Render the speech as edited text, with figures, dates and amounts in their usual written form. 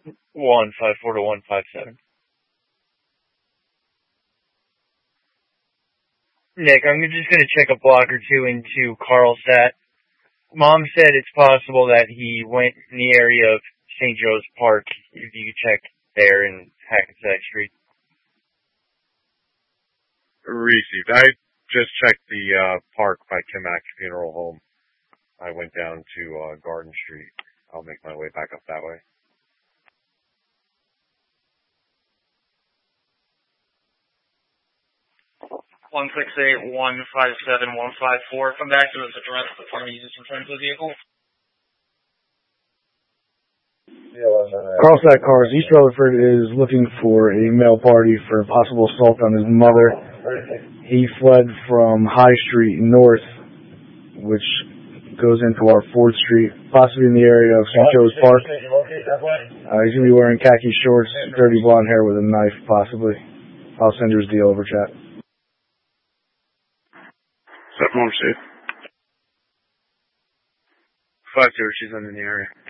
154 to 157. Nick, I'm just going to check a block or two into Carlsat. Mom said it's possible that he went in the area of St. Joe's Park. If you could check there in Hackensack Street. Received. I just checked the park by Kimack Funeral Home. I went down to Garden Street. I'll make my way back up that way. One 168 157 154. Come back to this address before you use return to the vehicle. Carlsat Cars, East Rutherford is looking for a male party for a possible assault on his mother. He fled from High Street North, which goes into our 4th Street, possibly in the area of St. Joe's Park. He's going to be wearing khaki shorts, dirty blonde hair with a knife, possibly. I'll send you his deal over chat. 7 Steve. 5-2, she's in the area.